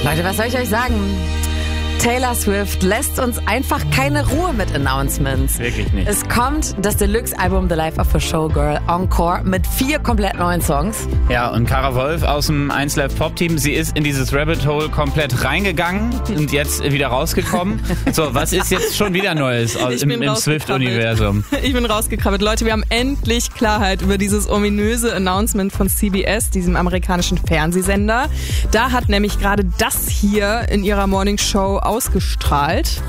Leute, was soll ich euch sagen? Taylor Swift lässt uns einfach keine Ruhe mit Announcements. Wirklich nicht. Es kommt das Deluxe-Album The Life of a Showgirl Encore mit 4 komplett neuen Songs. Ja, und Cara Wolf aus dem 1Live Pop-Team, sie ist in dieses Rabbit Hole komplett reingegangen und jetzt wieder rausgekommen. So, was ist jetzt schon wieder Neues im Swift-Universum? Ich bin rausgekrabbelt. Leute, wir haben endlich Klarheit über dieses ominöse Announcement von CBS, diesem amerikanischen Fernsehsender. Da hat nämlich gerade das hier in ihrer Morning Show ausgestrahlt.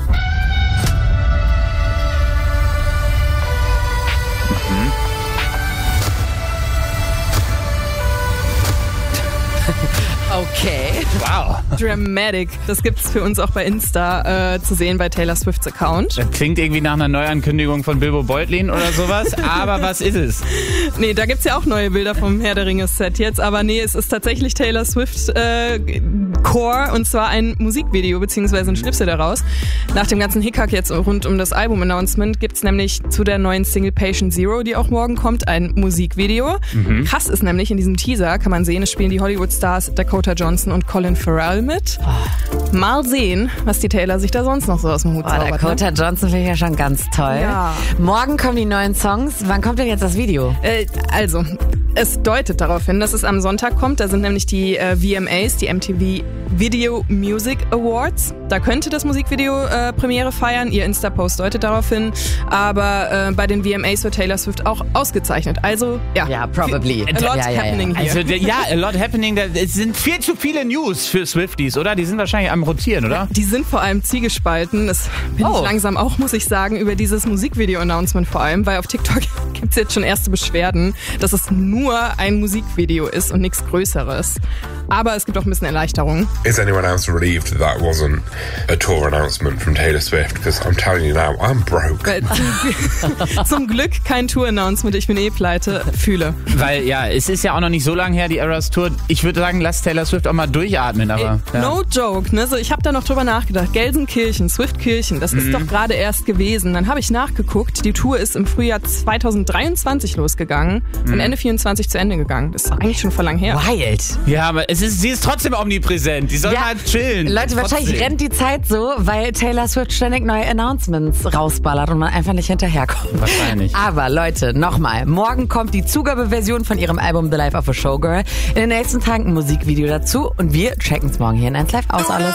Okay. Wow. Dramatic. Das gibt's für uns auch bei Insta zu sehen bei Taylor Swifts Account. Das klingt irgendwie nach einer Neuankündigung von Bilbo Beutlin oder sowas, aber was ist es? Nee, da gibt's ja auch neue Bilder vom Herr der Ringe-Set jetzt, aber nee, es ist tatsächlich Taylor Swift Core und zwar ein Musikvideo beziehungsweise ein Schnipsel daraus. Nach dem ganzen Hickhack jetzt rund um das Album-Announcement gibt's nämlich zu der neuen Single Patient Zero, die auch morgen kommt, ein Musikvideo. Krass ist nämlich, in diesem Teaser kann man sehen, es spielen die Hollywood-Stars Dakota Johnson und Colin Farrell mit. Mal sehen, was die Taylor sich da sonst noch so aus dem Hut zaubert. Dakota Johnson finde ich ja schon ganz toll. Ja. Morgen kommen die neuen Songs. Wann kommt denn jetzt das Video? Also, es deutet darauf hin, dass es am Sonntag kommt. Da sind nämlich die VMAs, die MTV Video Music Awards. Da könnte das Musikvideo Premiere feiern. Ihr Insta-Post deutet darauf hin. Aber bei den VMAs wird Taylor Swift auch ausgezeichnet. Also, ja. Ja, probably. A lot happening here. Also, a lot happening. Es sind viel zu viele News für Swifties, oder? Die sind wahrscheinlich am Rotieren, oder? Die sind vor allem zielgespalten. Das bin ich langsam auch, muss ich sagen, über dieses Musikvideo-Announcement vor allem. Weil auf TikTok gibt's jetzt schon erste Beschwerden, dass es nur ein Musikvideo ist und nichts Größeres. Aber es gibt auch ein bisschen Erleichterung. Is anyone else relieved that wasn't a tour announcement from Taylor Swift? Because I'm telling you now, I'm broke. Zum Glück kein Tour-Announcement, ich bin pleite, fühle. Weil ja, es ist ja auch noch nicht so lange her, die Eras Tour. Ich würde sagen, lass Taylor Swift auch mal durchatmen. Aber, No joke, ne? So, ich habe da noch drüber nachgedacht. Gelsenkirchen, Swiftkirchen, das ist doch gerade erst gewesen. Dann habe ich nachgeguckt, die Tour ist im Frühjahr 2023 losgegangen und Ende 24 zu Ende gegangen. Das ist eigentlich schon vor lang her. Wild. Ja, aber sie ist trotzdem omnipräsent. Die soll halt chillen. Leute, wahrscheinlich rennt die Zeit so, weil Taylor Swift ständig neue Announcements rausballert und man einfach nicht hinterherkommt. Wahrscheinlich. Aber Leute, nochmal. Morgen kommt die Zugabeversion von ihrem Album The Life of a Showgirl. In den nächsten Tagen ein Musikvideo dazu und wir checken es morgen hier in 1Live aus alles.